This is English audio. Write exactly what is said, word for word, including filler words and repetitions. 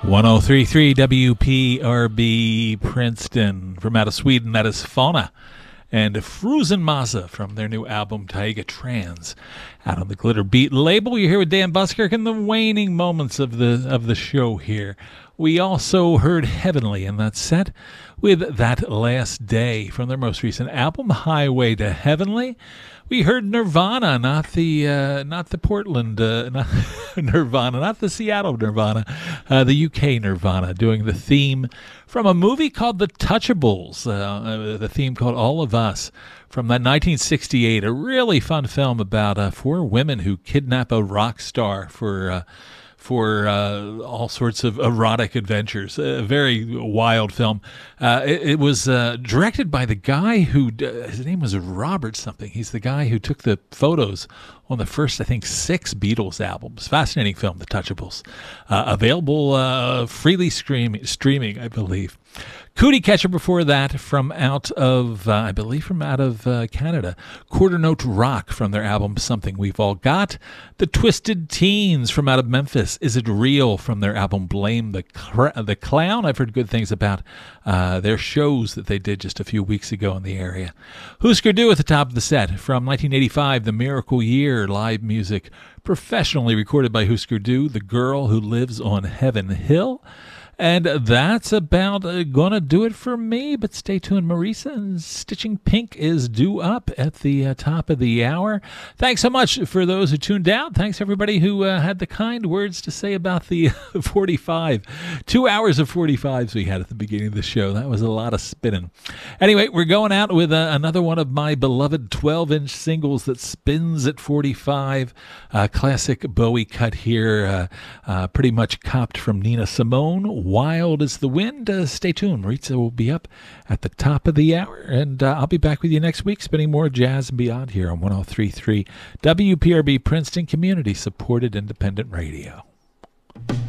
ten thirty-three W P R B Princeton. From out of Sweden, that is Fauna and Frusen Masa from their new album Taiga Trans, out on the Glitter Beat label. You're here with Dan Buskirk in the waning moments of the of the show here. We also heard Heavenly in that set with That Last Day from their most recent album, Highway to Heavenly. We heard Nirvana, not the uh, not the Portland uh, not Nirvana, not the Seattle Nirvana, uh, the U K Nirvana, doing the theme from a movie called The Touchables, uh, the theme called All of Us, from that nineteen sixty-eight, a really fun film about uh, four women who kidnap a rock star for uh, for uh, all sorts of erotic adventures. A very wild film. Uh, it, it was uh, directed by the guy who, uh, his name was Robert something. He's the guy who took the photos on the first, I think, six Beatles albums. Fascinating film, The Touchables. Uh, available uh, freely stream, streaming, I believe. Cootie Catcher before that, from out of, uh, I believe from out of uh, Canada. Quarter Note Rock from their album Something We've All Got. The Twisted Teens from out of Memphis. Is It Real from their album Blame the Cr- the Clown. I've heard good things about uh, their shows that they did just a few weeks ago in the area. Husker Du at the top of the set from nineteen eighty-five, The Miracle Year, live music professionally recorded by Husker Du, The Girl Who Lives on Heaven Hill. And that's about uh, going to do it for me, but stay tuned. Marisa and Stitching Pink is due up at the uh, top of the hour. Thanks so much for those who tuned out. Thanks, everybody who uh, had the kind words to say about the forty-five. Two hours of forty-fives we had at the beginning of the show. That was a lot of spinning. Anyway, we're going out with uh, another one of my beloved twelve-inch singles that spins at forty-five. Uh, classic Bowie cut here, uh, uh, pretty much copped from Nina Simone. Wild as the Wind. Uh, stay tuned. Maritza will be up at the top of the hour, and uh, I'll be back with you next week, spinning more jazz and beyond here on ten thirty-three W P R B Princeton, community-supported independent radio.